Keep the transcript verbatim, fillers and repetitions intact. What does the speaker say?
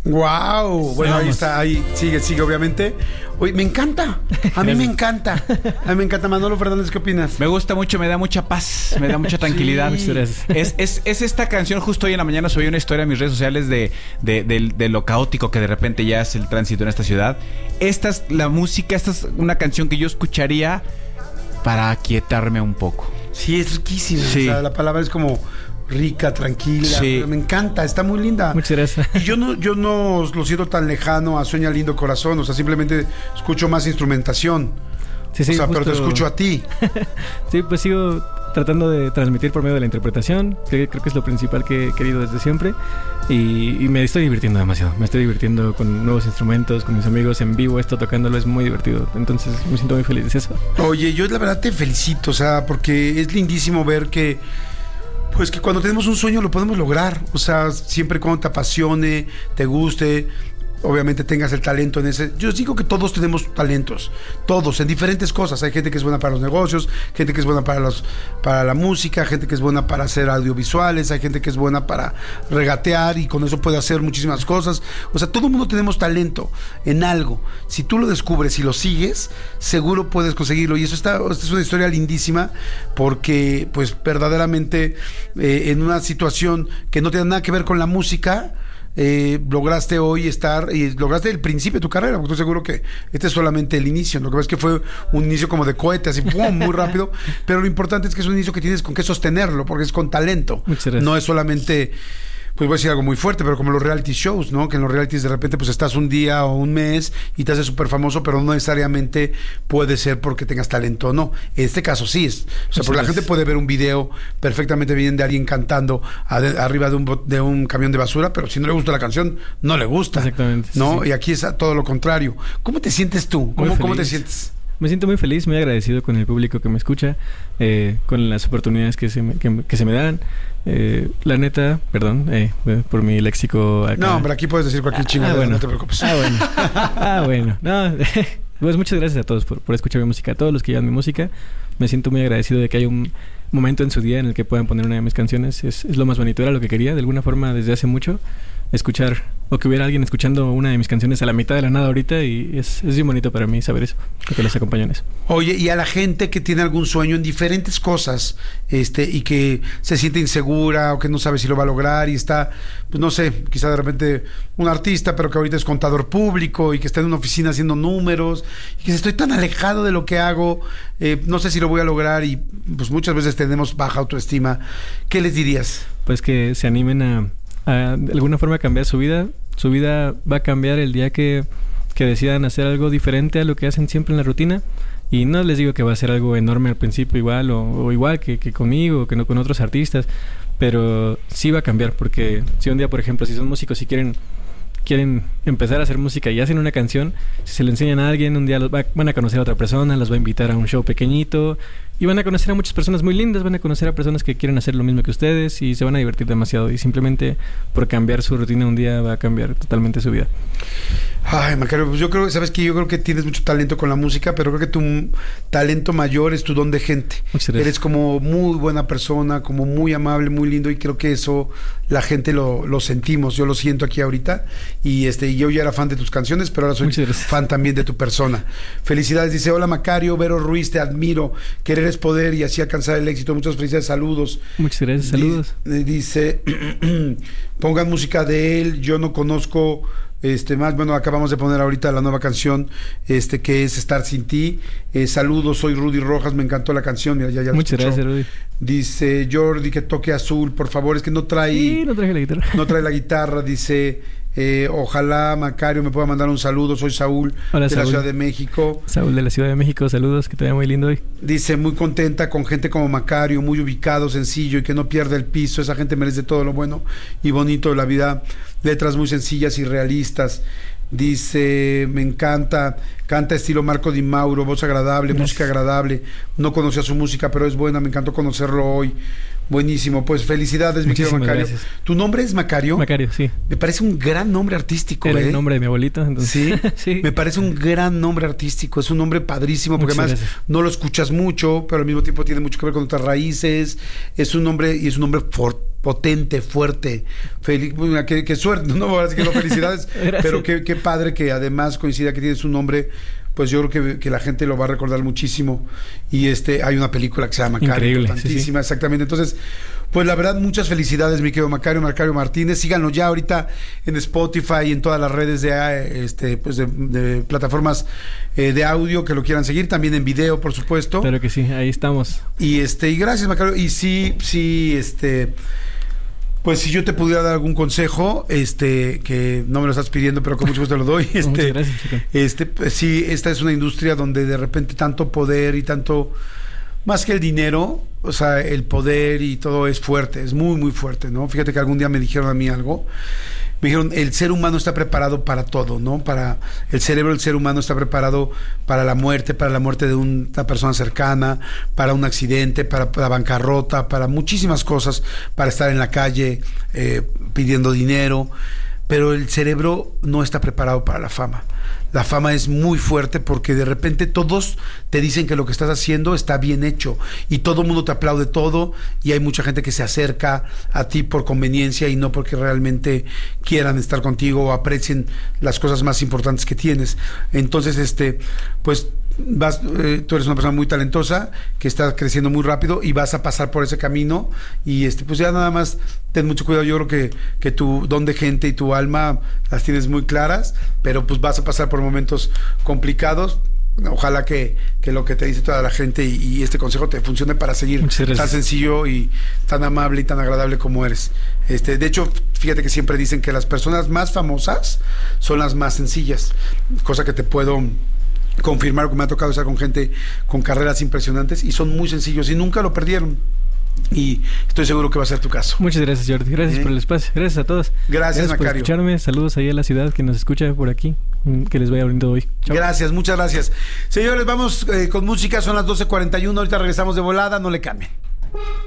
Wow, bueno, Vamos. ahí está, ahí sigue, sigue, obviamente. Oye, me encanta, a mí me encanta, a mí me encanta. Manolo Fernández, ¿qué opinas? Me gusta mucho, me da mucha paz, me da mucha tranquilidad. Sí. es, es, es esta canción, justo hoy en la mañana subí una historia en mis redes sociales de, de, de, de lo caótico que de repente ya es el tránsito en esta ciudad. Esta es la música, esta es una canción que yo escucharía para aquietarme un poco. Sí, es riquísima. Sí. O sea, la palabra es como rica, tranquila. Sí. Me encanta, está muy linda. Muchas gracias. Y yo no, yo no lo siento tan lejano a Sueña Lindo Corazón. O sea, simplemente escucho más instrumentación. Sí, sí, o sea, justo... pero te escucho a ti. Sí, pues sigo tratando de transmitir por medio de la interpretación, que creo que es lo principal que he querido desde siempre. Y, y me estoy divirtiendo demasiado. Me estoy divirtiendo con nuevos instrumentos, con mis amigos en vivo. Esto tocándolo es muy divertido. Entonces me siento muy feliz de eso. Oye, yo la verdad te felicito, o sea, porque es lindísimo ver que, pues que cuando tenemos un sueño lo podemos lograr. O sea, siempre cuando te apasione, te guste, obviamente tengas el talento en ese. Yo digo que todos tenemos talentos, todos, en diferentes cosas. Hay gente que es buena para los negocios, gente que es buena para los, para la música, gente que es buena para hacer audiovisuales, hay gente que es buena para regatear y con eso puede hacer muchísimas cosas. O sea, todo el mundo tenemos talento en algo. Si tú lo descubres y lo sigues, seguro puedes conseguirlo. Y eso está, esta es una historia lindísima porque, pues, verdaderamente eh, en una situación que no tiene nada que ver con la música, Eh, lograste hoy estar y lograste el principio de tu carrera, porque estoy seguro que este es solamente el inicio. Lo que pasa es que fue un inicio como de cohete, así ¡pum! Muy rápido, pero lo importante es que es un inicio que tienes con qué sostenerlo, porque es con talento. Muchas gracias. No es solamente, pues voy a decir algo muy fuerte, pero como los reality shows, ¿no? Que en los realities de repente pues estás un día o un mes y te haces súper famoso, pero no necesariamente puede ser porque tengas talento o no. En este caso sí es. O sea, porque la gente puede ver un video perfectamente bien de alguien cantando a de, arriba de un, de un camión de basura, pero si no le gusta la canción, no le gusta. Exactamente. ¿No? Sí. Y aquí es todo lo contrario. ¿Cómo te sientes tú? ¿Cómo, ¿cómo te feliz. sientes? Me siento muy feliz, muy agradecido con el público que me escucha, eh, con las oportunidades que se me, que, que se me dan. Eh, la neta, perdón, eh, por mi léxico acá. No, pero aquí puedes decir cualquier chingada, ah, bueno. no te preocupes. Ah, bueno. Ah, bueno. No, pues muchas gracias a todos por, por escuchar mi música, a todos los que llevan mi música. Me siento muy agradecido de que haya un momento en su día en el que puedan poner una de mis canciones. Es, es lo más bonito, era lo que quería de alguna forma desde hace mucho. Escuchar, o que hubiera alguien escuchando una de mis canciones a la mitad de la nada ahorita, y es, es bien bonito para mí saber eso, que les acompaño en eso. Oye, y a la gente que tiene algún sueño en diferentes cosas, este, y que se siente insegura o que no sabe si lo va a lograr y está, pues no sé, quizá de repente un artista, pero que ahorita es contador público y que está en una oficina haciendo números y que estoy tan alejado de lo que hago, eh, no sé si lo voy a lograr y pues muchas veces tenemos baja autoestima. ¿Qué les dirías? Pues que se animen a A, de alguna forma cambiar su vida. Su vida va a cambiar el día que, que decidan hacer algo diferente a lo que hacen siempre en la rutina. Y no les digo que va a ser algo enorme al principio igual o, o igual que, que conmigo, que no con otros artistas, pero sí va a cambiar, porque si un día, por ejemplo, si son músicos y quieren quieren empezar a hacer música y hacen una canción, si se le enseñan a alguien, un día los va, van a conocer a otra persona, los va a invitar a un show pequeñito y van a conocer a muchas personas muy lindas, van a conocer a personas que quieren hacer lo mismo que ustedes y se van a divertir demasiado, y simplemente por cambiar su rutina un día va a cambiar totalmente su vida. Ay, Macario, pues yo creo, sabes que yo creo que tienes mucho talento con la música, pero creo que tu talento mayor es tu don de gente. Muchas gracias. Eres como muy buena persona, como muy amable, muy lindo, y creo que eso la gente lo, lo sentimos, yo lo siento aquí ahorita, y este, yo ya era fan de tus canciones, pero ahora soy fan también de tu persona. Felicidades, dice, hola Macario, Vero Ruiz, te admiro, querer es poder y así alcanzar el éxito, muchas felicidades, saludos. Muchas gracias, saludos. Dice, pongan música de él, yo no conozco... Este, más, bueno, acabamos de poner ahorita la nueva canción, este, que es Estar Sin Ti. Eh, saludos, soy Rudy Rojas, me encantó la canción. Mira, ya, ya Muchas gracias, Rudy. Dice Jordi que toque azul, por favor, es que no trae. Sí, no traje la guitarra. No trae la guitarra, dice. Eh, ojalá Macario me pueda mandar un saludo. Soy Saúl, Hola, de Saúl. la Ciudad de México. Saúl de la Ciudad de México, saludos, que te vea muy lindo hoy. Dice, muy contenta con gente como Macario, muy ubicado, sencillo y que no pierde el piso. Esa gente merece todo lo bueno y bonito de la vida. Letras muy sencillas y realistas. Dice, me encanta, canta estilo Marco Di Mauro, voz agradable, Gracias. música agradable. No conocía su música, pero es buena, me encantó conocerlo hoy. Buenísimo, pues felicidades, mi querido Muchísimas Macario. gracias. ¿Tu nombre es Macario? Macario, sí. Me parece un gran nombre artístico. Era ¿eh? el nombre de mi abuelito, entonces. Sí, sí. me parece un gran nombre artístico. Es un nombre padrísimo porque Muchas además gracias. no lo escuchas mucho, pero al mismo tiempo tiene mucho que ver con otras raíces. Es un nombre y es un nombre for- potente, fuerte. Feliz, bueno, qué, qué suerte, no, ahora sí que no felicidades, pero qué, qué padre que además coincida que tienes un nombre. Pues yo creo que, que la gente lo va a recordar muchísimo. Y este hay una película que se llama Macario, Increíble, importantísima, sí, sí. exactamente. Entonces, pues la verdad, muchas felicidades, mi querido Macario, Macario Martínez. Síganlo ya ahorita en Spotify y en todas las redes de, eh, este, pues de, de plataformas eh, de audio que lo quieran seguir, también en video, por supuesto. Claro que sí, ahí estamos. Y este, y gracias, Macario. Y sí, sí, este. Pues si yo te pudiera dar algún consejo, este, que no me lo estás pidiendo, pero con mucho gusto te lo doy. Este, Muchas gracias, chico. este, pues sí, esta es una industria donde de repente tanto poder y tanto, más que el dinero, o sea, el poder y todo es fuerte, es muy, muy fuerte, ¿no? Fíjate que algún día me dijeron a mí algo. Me dijeron, el ser humano está preparado para todo, ¿no? Para el cerebro del ser humano está preparado para la muerte, para la muerte de un- una persona cercana, para un accidente, para, para bancarrota, para muchísimas cosas, para estar en la calle eh, pidiendo dinero. Pero el cerebro no está preparado para la fama. La fama es muy fuerte porque de repente todos te dicen que lo que estás haciendo está bien hecho y todo el mundo te aplaude todo y hay mucha gente que se acerca a ti por conveniencia y no porque realmente quieran estar contigo o aprecien las cosas más importantes que tienes. Entonces, este, pues vas, eh, tú eres una persona muy talentosa que está creciendo muy rápido y vas a pasar por ese camino y este, pues ya nada más ten mucho cuidado. Yo creo que, que tu don de gente y tu alma las tienes muy claras, pero pues vas a pasar por momentos complicados. Ojalá que, que lo que te dice toda la gente y, y este consejo te funcione para seguir Muchas gracias. tan sencillo y tan amable y tan agradable como eres. Este, de hecho, fíjate que siempre dicen que las personas más famosas son las más sencillas, cosa que te puedo confirmar, que me ha tocado estar con gente con carreras impresionantes y son muy sencillos y nunca lo perdieron. Y estoy seguro que va a ser tu caso. Muchas gracias, Jordi. Gracias ¿Eh? por el espacio. Gracias a todos. Gracias, por Macario. escucharme. Saludos ahí a la ciudad que nos escucha por aquí. Mm, Que les vaya bonito hoy. Chao. Gracias, muchas gracias. Señores, vamos eh, con música, son las doce cuarenta y uno, ahorita regresamos de volada, no le cambien.